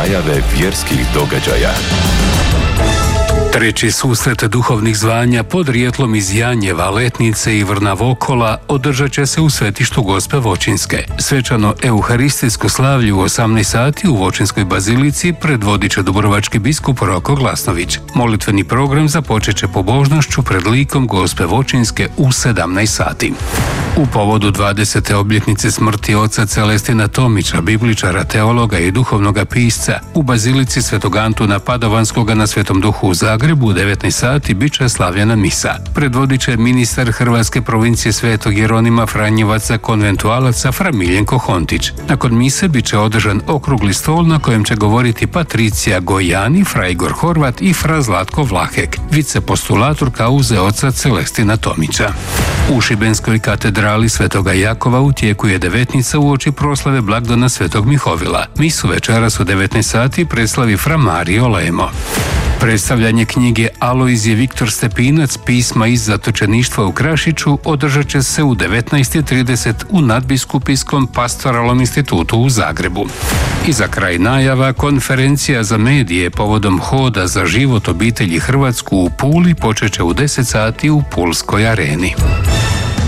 najave vjerskih događaja. Treći susret duhovnih zvanja pod rijetlom iz Janjeva, Letnice i Vrnavokola održat će se u svetištu Gospe Voćinske. Svečano euharistijsko slavlje u 18 sati u Voćinskoj bazilici predvodit će dubrovački biskup Roko Glasnović. Molitveni program započet će pobožnošću pred likom Gospe Voćinske u 17 sati. U povodu 20. obljetnice smrti oca Celestina Tomića, bibličara, teologa i duhovnoga pisca, u bazilici Svetog Antuna Padovanskoga na Svetom Duhu u Zagrebu u 19 sati bit će slavljena misa. Predvodit će ministar Hrvatske provincije Svetog Jeronima Franjevaca konventualaca Fra Miljenko Hontić. Nakon mise bit će održan okrugli stol na kojem će govoriti Patricija Gojani, Fra Igor Horvat i Fra Zlatko Vlahek, vicepostulator kauze oca Celestina Tomića. U Šibenskoj katedrali Svetoga Jakova u tijeku je devetnica uoči proslave blagdana Svetog Mihovila. Misu večeras u 19 sati preslavi Fra Mario Lemo. Predstavljanje knjige Alojzije Viktor Stepinac, pisma iz zatočeništva u Krašiću, održat će se u 19:30 u Nadbiskupijskom pastoralnom institutu u Zagrebu. I za kraj najava, konferencija za medije povodom Hoda za život obitelji Hrvatsku u Puli počet će u 10 sati u Pulskoj areni.